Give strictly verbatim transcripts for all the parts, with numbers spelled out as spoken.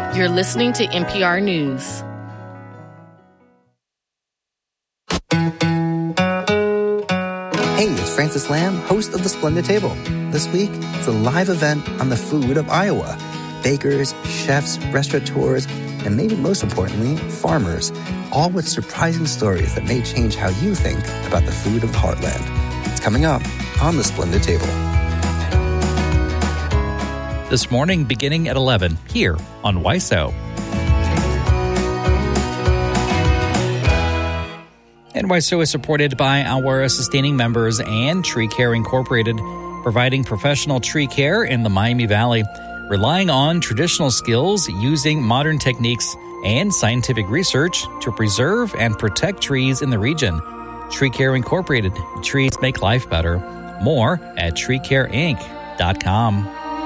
You're listening to N P R News. Hey, it's Francis Lamb, host of The Splendid Table. This week, it's a live event on the food of Iowa. Bakers, chefs, restaurateurs, and maybe most importantly, farmers, all with surprising stories that may change how you think about the food of the heartland. It's coming up on The Splendid Table. This morning, beginning at eleven, here on W I S O. And W I S O is supported by our sustaining members and Tree Care Incorporated, providing professional tree care in the Miami Valley, relying on traditional skills using modern techniques and scientific research to preserve and protect trees in the region. Tree Care Incorporated. Trees make life better. More at tree care inc dot com.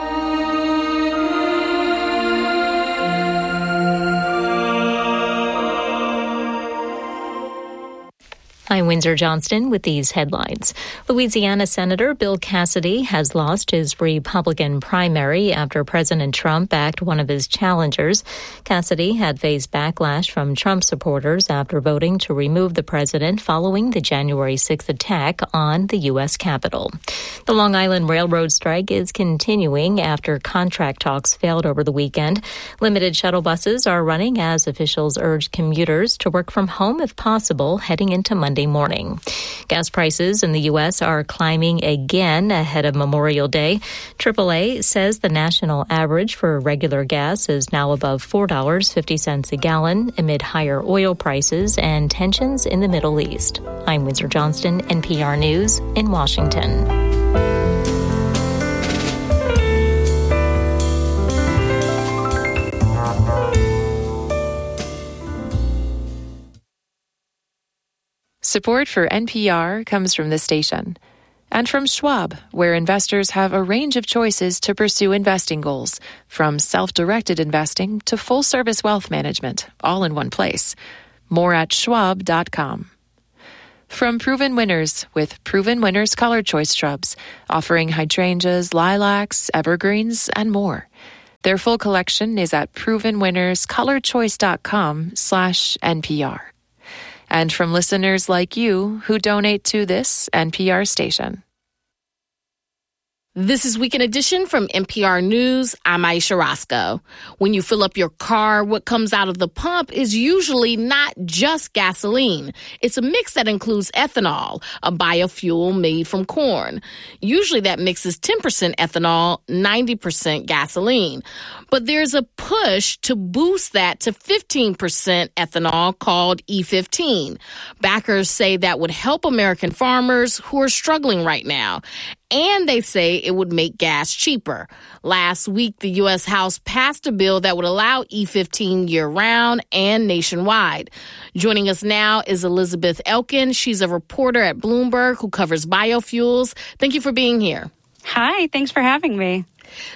I'm Windsor Johnston with these headlines. Louisiana Senator Bill Cassidy has lost his Republican primary after President Trump backed one of his challengers. Cassidy had faced backlash from Trump supporters after voting to remove the president following the January sixth attack on the U S Capitol. The Long Island Railroad strike is continuing after contract talks failed over the weekend. Limited shuttle buses are running as officials urge commuters to work from home if possible heading into Monday morning. Gas prices in the U S are climbing again ahead of Memorial Day. triple A says the national average for regular gas is now above four dollars and fifty cents a gallon amid higher oil prices and tensions in the Middle East. I'm Windsor Johnston, N P R News in Washington. Support for N P R comes from this station and from Schwab, where investors have a range of choices to pursue investing goals, from self-directed investing to full-service wealth management, all in one place. More at schwab dot com. From Proven Winners, with Proven Winners Color Choice Shrubs, offering hydrangeas, lilacs, evergreens, and more. Their full collection is at proven winners color choice dot com slash N P R. And from listeners like you who donate to this N P R station. This is Weekend Edition from N P R News. I'm Aisha Roscoe. When you fill up your car, what comes out of the pump is usually not just gasoline. It's a mix that includes ethanol, a biofuel made from corn. Usually that mix is ten percent ethanol, ninety percent gasoline. But there's a push to boost that to fifteen percent ethanol called E fifteen. Backers say that would help American farmers who are struggling right now. And they say it would make gas cheaper. Last week, the U S House passed a bill that would allow E fifteen year-round and nationwide. Joining us now is Elizabeth Elkin. She's a reporter at Bloomberg who covers biofuels. Thank you for being here. Hi, thanks for having me.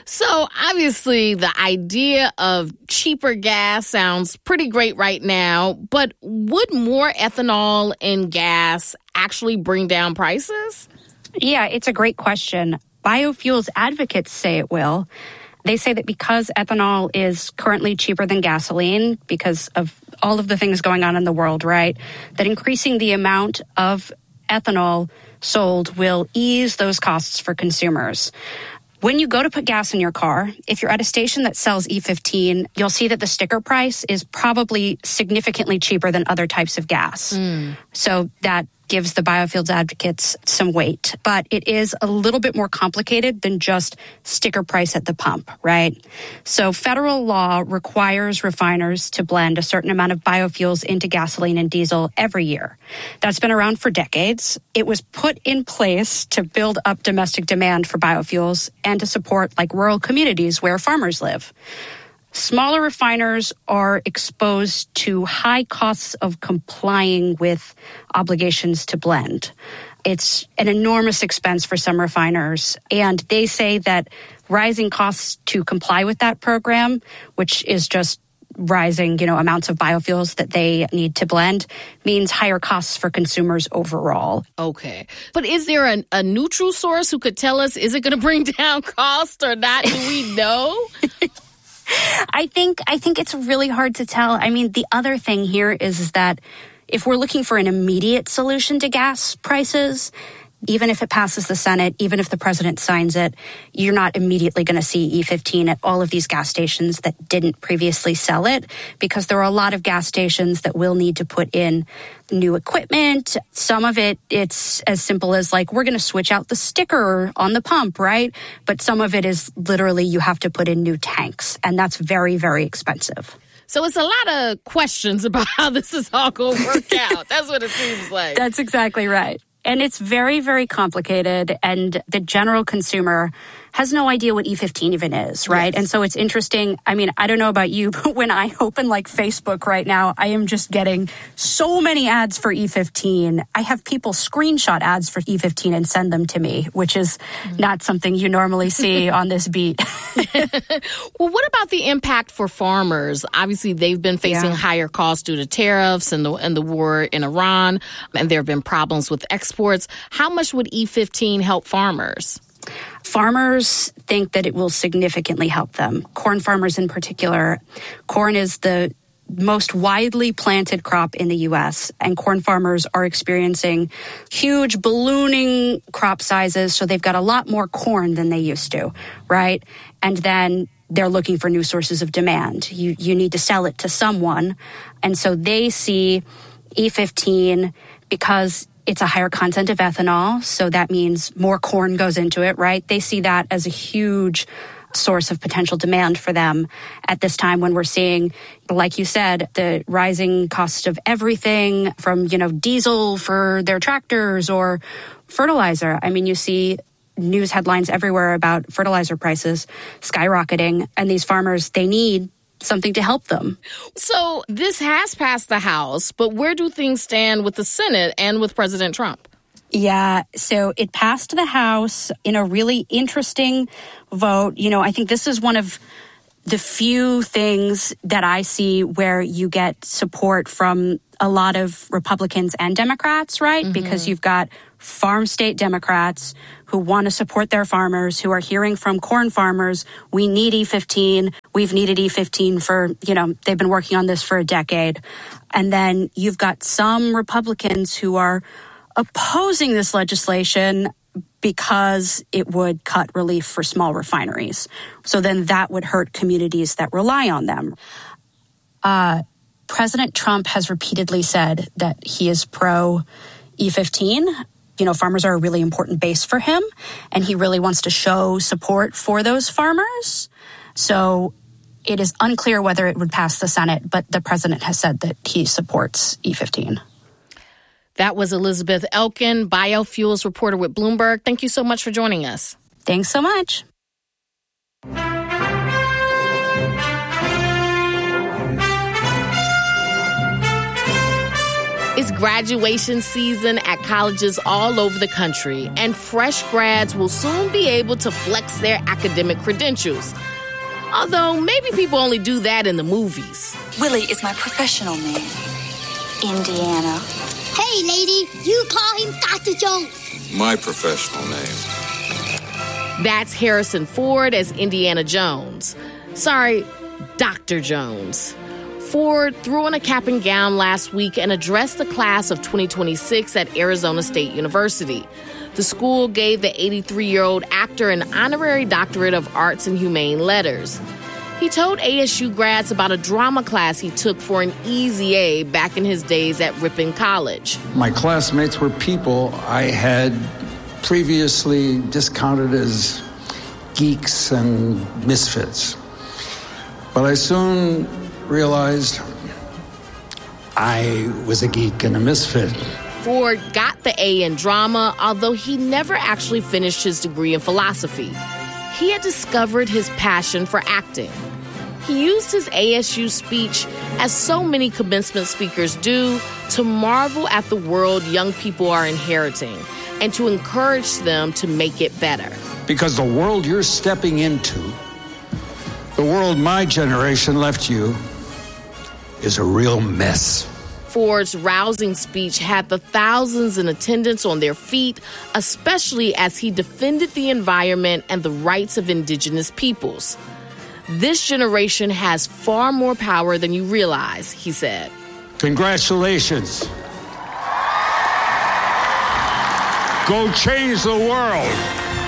So obviously the idea of cheaper gas sounds pretty great right now, but would more ethanol in gas actually bring down prices? Yeah, it's a great question. Biofuels advocates say it will. They say that because ethanol is currently cheaper than gasoline, because of all of the things going on in the world, right, that increasing the amount of ethanol sold will ease those costs for consumers. When you go to put gas in your car, if you're at a station that sells E fifteen, you'll see that the sticker price is probably significantly cheaper than other types of gas. Mm. So that gives the biofuels advocates some weight. But it is a little bit more complicated than just sticker price at the pump, right? So federal law requires refiners to blend a certain amount of biofuels into gasoline and diesel every year. That's been around for decades. It was put in place to build up domestic demand for biofuels and to support like rural communities where farmers live. Smaller refiners are exposed to high costs of complying with obligations to blend. It's an enormous expense for some refiners, and they say that rising costs to comply with that program, which is just rising, you know, amounts of biofuels that they need to blend, means higher costs for consumers overall. Okay. But is there a, a neutral source who could tell us, is it going to bring down costs or not? Do we know? I think I think it's really hard to tell. I mean, the other thing here is, is that if we're looking for an immediate solution to gas prices, even if it passes the Senate, even if the president signs it, you're not immediately going to see E fifteen at all of these gas stations that didn't previously sell it, because there are a lot of gas stations that will need to put in new equipment. Some of it, it's as simple as like, we're going to switch out the sticker on the pump, right? But some of it is literally you have to put in new tanks, and that's very, very expensive. So it's a lot of questions about how this is all going to work out. That's what it seems like. That's exactly right. And it's very, very complicated, and the general consumer has no idea what E fifteen even is, right? Yes. And so it's interesting. I mean, I don't know about you, but when I open like Facebook right now, I am just getting so many ads for E fifteen. I have people screenshot ads for E fifteen and send them to me, which is mm-hmm. not something you normally see on this beat. Well, what about the impact for farmers? Obviously, they've been facing yeah. higher costs due to tariffs and the and the war in Iran, and there have been problems with exports. How much would E fifteen help farmers? Farmers think that it will significantly help them. Corn farmers in particular. Corn is the most widely planted crop in the U S, and corn farmers are experiencing huge ballooning crop sizes, so they've got a lot more corn than they used to, right? And then they're looking for new sources of demand. You you need to sell it to someone, and so they see E fifteen because it's a higher content of ethanol, so that means more corn goes into it, right? They see that as a huge source of potential demand for them at this time when we're seeing, like you said, the rising cost of everything from, you know, diesel for their tractors or fertilizer. I mean, you see news headlines everywhere about fertilizer prices skyrocketing, and these farmers, they need something to help them. So this has passed the House, but where do things stand with the Senate and with President Trump? Yeah, so it passed the House in a really interesting vote. You know, I think this is one of the few things that I see where you get support from a lot of Republicans and Democrats, right? Mm-hmm. Because you've got farm state Democrats who want to support their farmers, who are hearing from corn farmers, we need E fifteen. We've needed E fifteen for, you know, they've been working on this for a decade. And then you've got some Republicans who are opposing this legislation because it would cut relief for small refineries. So then that would hurt communities that rely on them. Uh, President Trump has repeatedly said that he is pro E fifteen. You know, farmers are a really important base for him, and he really wants to show support for those farmers. So it is unclear whether it would pass the Senate, but the president has said that he supports E fifteen. That was Elizabeth Elkin, biofuels reporter with Bloomberg. Thank you so much for joining us. Thanks so much. It's graduation season at colleges all over the country, and fresh grads will soon be able to flex their academic credentials. Although maybe people only do that in the movies. Willie is my professional name. Indiana. Hey, lady, you call him Doctor Jones. My professional name. That's Harrison Ford as Indiana Jones. Sorry, Doctor Jones. Ford threw on a cap and gown last week and addressed the class of twenty twenty-six at Arizona State University. The school gave the eighty-three-year-old actor an honorary doctorate of arts and humane letters. He told A S U grads about a drama class he took for an easy A back in his days at Ripon College. My classmates were people I had previously discounted as geeks and misfits. But I soon realized I was a geek and a misfit. Ford got the A in drama, although he never actually finished his degree in philosophy. He had discovered his passion for acting. He used his A S U speech, as so many commencement speakers do, to marvel at the world young people are inheriting and to encourage them to make it better. Because the world you're stepping into, the world my generation left you, is a real mess. Ford's rousing speech had the thousands in attendance on their feet, especially as he defended the environment and the rights of indigenous peoples. This generation has far more power than you realize, he said. Congratulations. Go change the world.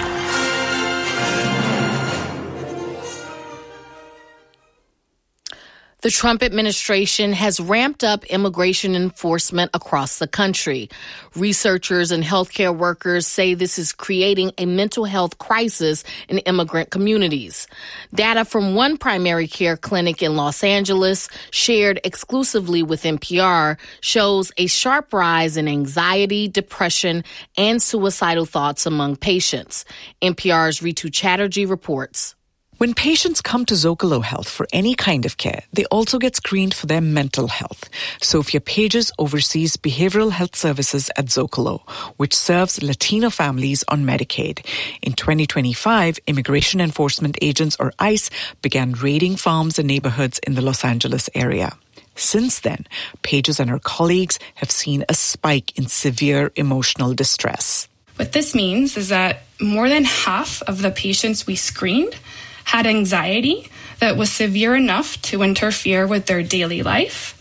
The Trump administration has ramped up immigration enforcement across the country. Researchers and healthcare workers say this is creating a mental health crisis in immigrant communities. Data from one primary care clinic in Los Angeles, shared exclusively with N P R, shows a sharp rise in anxiety, depression, and suicidal thoughts among patients. N P R's Ritu Chatterjee reports. When patients come to Zocalo Health for any kind of care, they also get screened for their mental health. Sophia Pages oversees behavioral health services at Zocalo, which serves Latino families on Medicaid. In twenty twenty-five, immigration enforcement agents, or ICE, began raiding farms and neighborhoods in the Los Angeles area. Since then, Pages and her colleagues have seen a spike in severe emotional distress. What this means is that more than half of the patients we screened had anxiety that was severe enough to interfere with their daily life,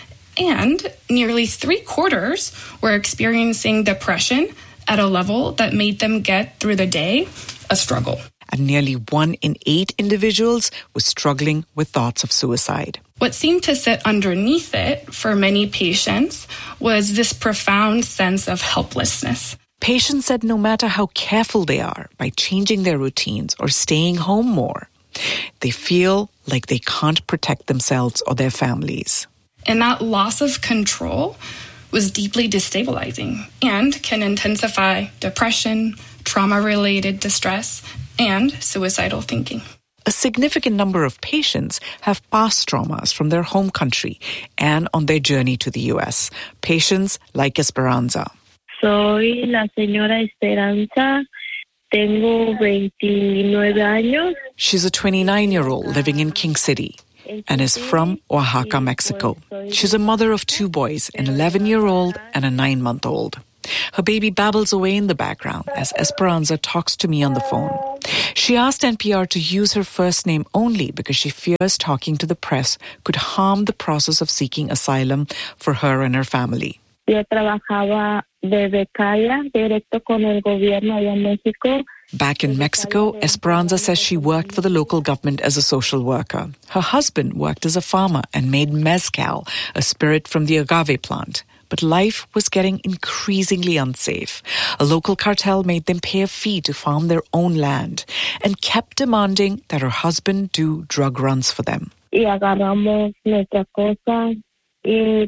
and nearly three quarters were experiencing depression at a level that made them get through the day a struggle. And nearly one in eight individuals was struggling with thoughts of suicide. What seemed to sit underneath it for many patients was this profound sense of helplessness. Patients said no matter how careful they are by changing their routines or staying home more, they feel like they can't protect themselves or their families. And that loss of control was deeply destabilizing and can intensify depression, trauma-related distress, and suicidal thinking. A significant number of patients have past traumas from their home country and on their journey to the U S. Patients like Esperanza. Soy la señora Esperanza. Tengo veintinueve años. She's a twenty-nine-year-old living in King City and is from Oaxaca, Mexico. She's a mother of two boys, an eleven-year-old and a nine-month-old. Her baby babbles away in the background as Esperanza talks to me on the phone. She asked N P R to use her first name only because she fears talking to the press could harm the process of seeking asylum for her and her family. Yo trabajaba de becaria directo con el gobierno allá en México. Back in Mexico, Esperanza says she worked for the local government as a social worker. Her husband worked as a farmer and made mezcal, a spirit from the agave plant. But life was getting increasingly unsafe. A local cartel made them pay a fee to farm their own land and kept demanding that her husband do drug runs for them. Y agarramos nuestra cosa. When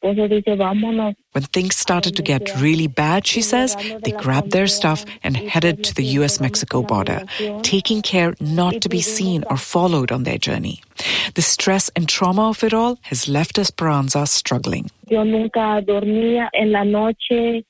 things started to get really bad, she says, they grabbed their stuff and headed to the U S Mexico border, taking care not to be seen or followed on their journey. The stress and trauma of it all has left Esperanza struggling. Yo nunca dormía en la noche.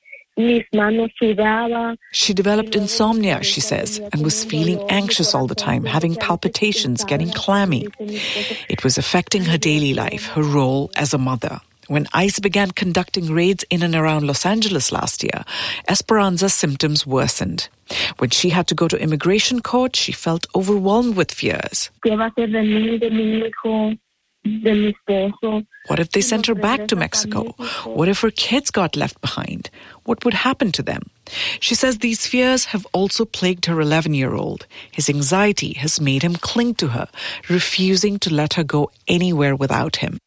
She developed insomnia, she says, and was feeling anxious all the time, having palpitations, getting clammy. It was affecting her daily life, her role as a mother. When ICE began conducting raids in and around Los Angeles last year, Esperanza's symptoms worsened. When she had to go to immigration court, she felt overwhelmed with fears. What if they sent her back to Mexico? What if her kids got left behind? What would happen to them? She says these fears have also plagued her eleven-year-old. His anxiety has made him cling to her, refusing to let her go anywhere without him.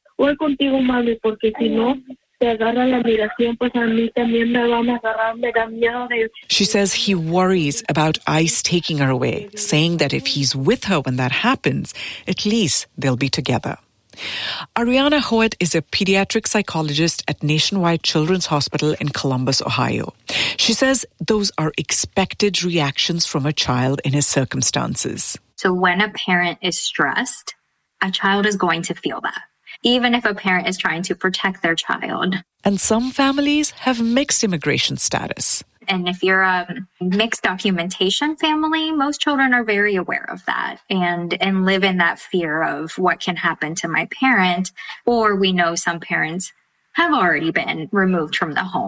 She says he worries about ICE taking her away, saying that if he's with her when that happens, at least they'll be together. Ariana Hoet is a pediatric psychologist at Nationwide Children's Hospital in Columbus, Ohio. She says those are expected reactions from a child in his circumstances. So when a parent is stressed, a child is going to feel that, even if a parent is trying to protect their child. And some families have mixed immigration status. And if you're a mixed documentation family, most children are very aware of that and, and live in that fear of what can happen to my parent. Or we know some parents have already been removed from the home.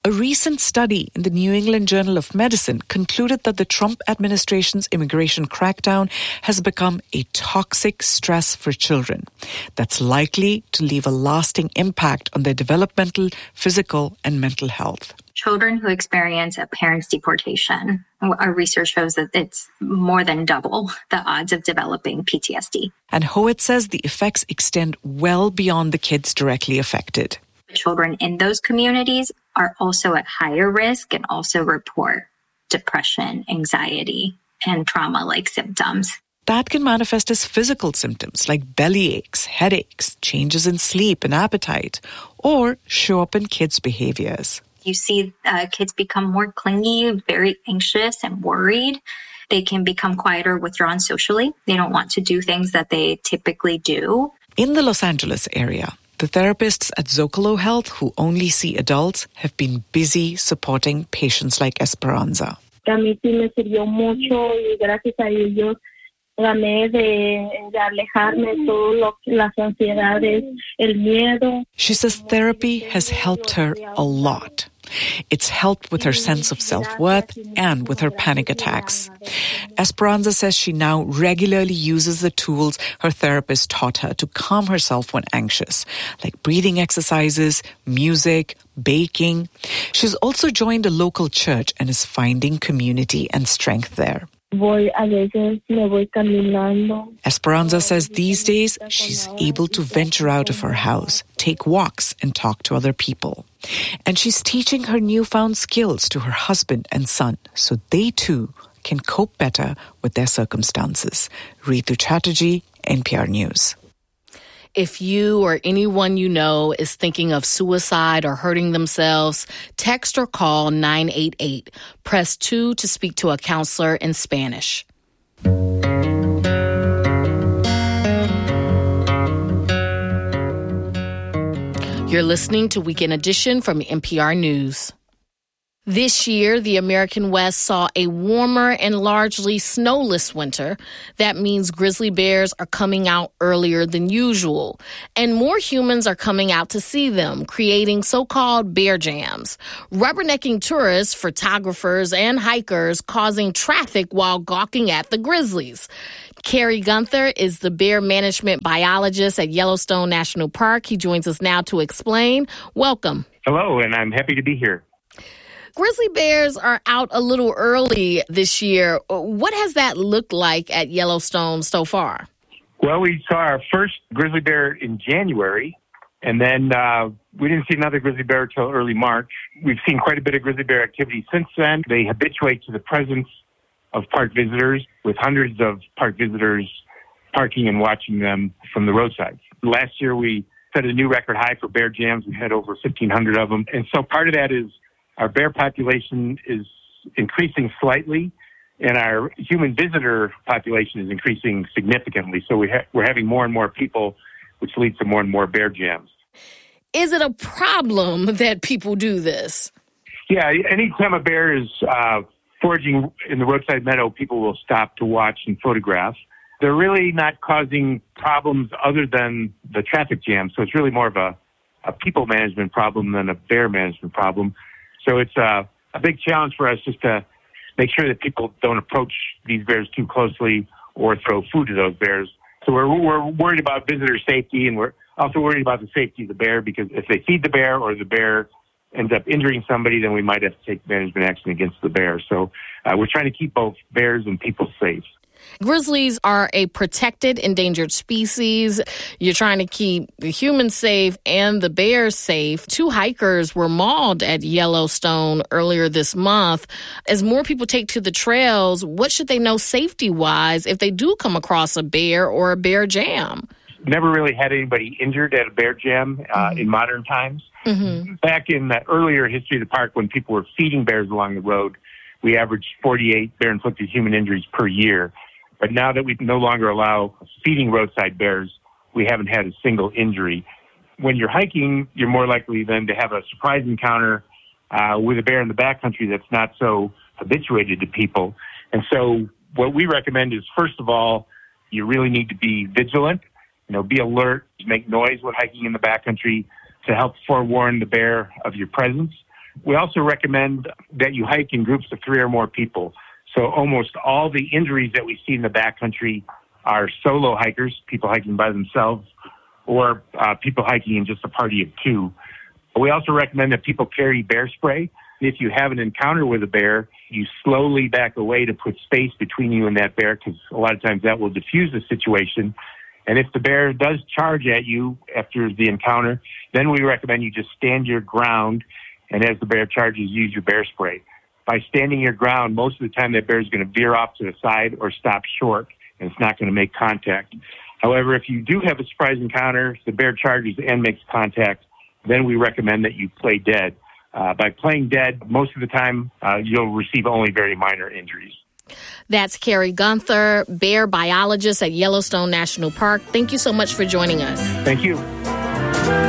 A recent study in the New England Journal of Medicine concluded that the Trump administration's immigration crackdown has become a toxic stress for children that's likely to leave a lasting impact on their developmental, physical, and mental health. Children who experience a parent's deportation, our research shows that it's more than double the odds of developing P T S D. And Howitt says the effects extend well beyond the kids directly affected. Children in those communities are also at higher risk and also report depression, anxiety, and trauma-like symptoms. That can manifest as physical symptoms like belly aches, headaches, changes in sleep and appetite, or show up in kids' behaviors. You see uh, kids become more clingy, very anxious and worried. They can become quieter, withdrawn socially. They don't want to do things that they typically do. In the Los Angeles area, the therapists at Zocalo Health, who only see adults, have been busy supporting patients like Esperanza. A mí sí me sirvió mucho y gracias a ellos gané de, de alejarme todas las ansiedades, el miedo. She says therapy has helped her a lot. It's helped with her sense of self-worth and with her panic attacks. Esperanza says she now regularly uses the tools her therapist taught her to calm herself when anxious, like breathing exercises, music, baking. She's also joined a local church and is finding community and strength there. Voy, a veces me voy caminando. Esperanza says these days she's able to venture out of her house, take walks, and talk to other people. And she's teaching her newfound skills to her husband and son so they too can cope better with their circumstances. Ritu Chatterjee, N P R News. If you or anyone you know is thinking of suicide or hurting themselves, text or call nine eight eight. Press two to speak to a counselor in Spanish. You're listening to Weekend Edition from N P R News. This year, the American West saw a warmer and largely snowless winter. That means grizzly bears are coming out earlier than usual, and more humans are coming out to see them, creating so-called bear jams, rubbernecking tourists, photographers, and hikers, causing traffic while gawking at the grizzlies. Kerry Gunther is the bear management biologist at Yellowstone National Park. He joins us now to explain. Welcome. Hello, and I'm happy to be here. Grizzly bears are out a little early this year. What has that looked like at Yellowstone so far? Well, we saw our first grizzly bear in January, and then uh, we didn't see another grizzly bear until early March. We've seen quite a bit of grizzly bear activity since then. They habituate to the presence of park visitors, with hundreds of park visitors parking and watching them from the roadside. Last year, we set a new record high for bear jams. We had over fifteen hundred of them. And so part of that is our bear population is increasing slightly, and our human visitor population is increasing significantly. So we ha- we're having more and more people, which leads to more and more bear jams. Is it a problem that people do this? Yeah, anytime a bear is uh, foraging in the roadside meadow, people will stop to watch and photograph. They're really not causing problems other than the traffic jam. So it's really more of a, a people management problem than a bear management problem. So it's a, a big challenge for us just to make sure that people don't approach these bears too closely or throw food to those bears. So we're, we're worried about visitor safety, and we're also worried about the safety of the bear, because if they feed the bear or the bear ends up injuring somebody, then we might have to take management action against the bear. So uh, we're trying to keep both bears and people safe. Grizzlies are a protected endangered species. You're trying to keep the humans safe and the bears safe. Two hikers were mauled at Yellowstone earlier this month. As more people take to the trails, what should they know safety-wise if they do come across a bear or a bear jam? Never really had anybody injured at a bear jam uh, mm-hmm. in modern times. Mm-hmm. Back in the earlier history of the park, when people were feeding bears along the road, we averaged forty-eight bear-inflicted human injuries per year. But now that we no longer allow feeding roadside bears, we haven't had a single injury. When you're hiking, you're more likely then to have a surprise encounter uh, with a bear in the backcountry that's not so habituated to people. And so what we recommend is, first of all, you really need to be vigilant, you know, be alert, make noise when hiking in the backcountry to help forewarn the bear of your presence. We also recommend that you hike in groups of three or more people. So almost all the injuries that we see in the backcountry are solo hikers, people hiking by themselves, or uh, people hiking in just a party of two. We also recommend that people carry bear spray. If you have an encounter with a bear, you slowly back away to put space between you and that bear, because a lot of times that will diffuse the situation. And if the bear does charge at you after the encounter, then we recommend you just stand your ground, and as the bear charges, use your bear spray. By standing your ground, most of the time that bear is going to veer off to the side or stop short, and it's not going to make contact. However, if you do have a surprise encounter, the bear charges and makes contact, then we recommend that you play dead. Uh, by playing dead, most of the time, uh, you'll receive only very minor injuries. That's Kerry Gunther, bear biologist at Yellowstone National Park. Thank you so much for joining us. Thank you.